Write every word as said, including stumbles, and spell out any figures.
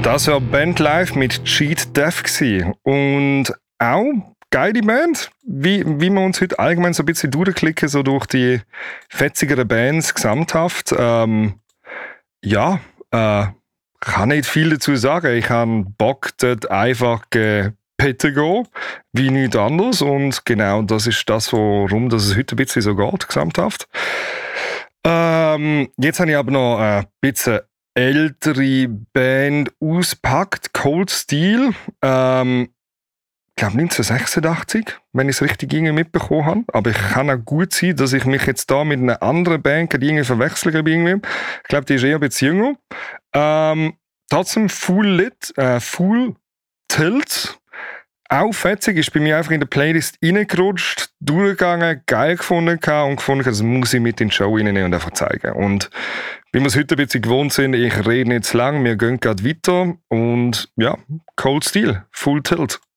Das war Band Live mit Cheat Death gewesen. Und auch geile Band, wie, wie wir uns heute allgemein so ein bisschen durchklicken, so durch die fetzigeren Bands gesamthaft. Ähm, ja, äh, kann nicht viel dazu sagen. Ich habe Bock, dort einfach Peter gehen, wie nichts anderes. Und genau das ist das, worum das es heute ein bisschen so geht, gesamthaft. Ähm, jetzt habe ich aber noch ein bisschen ältere Band auspackt, Cold Steel. Ähm, ich glaube neunzehnhundertsechsundachtzig, wenn ich es richtig irgendwie mitbekommen habe. Aber ich kann auch gut sein, dass ich mich jetzt da mit einer anderen Band irgendwie verwechseln habe. Irgendwie. Ich glaube, die ist eher ein bisschen jünger. Ähm, trotzdem Full Lit, äh, Full Tilt. Auch fetzig, ist bei mir einfach in der Playlist reingerutscht, durchgegangen, geil gefunden und gefunden, das muss ich mit in die Show reinnehmen und einfach zeigen. Und wie wir es heute ein bisschen gewohnt sind, ich rede nicht zu lang, wir gehen gerade weiter und ja, Cold Steel, Full Tilt.